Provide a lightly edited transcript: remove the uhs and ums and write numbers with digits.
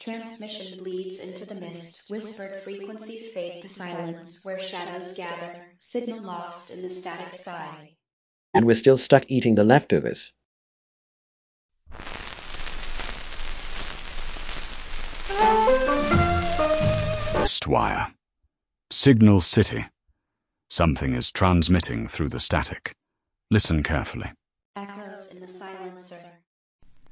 Transmission bleeds into the mist, whispered frequencies fade to silence, where shadows gather, signal lost in the static sky. And we're still stuck eating the leftovers. Ghostwire. Signal City. Something is transmitting through the static. Listen carefully.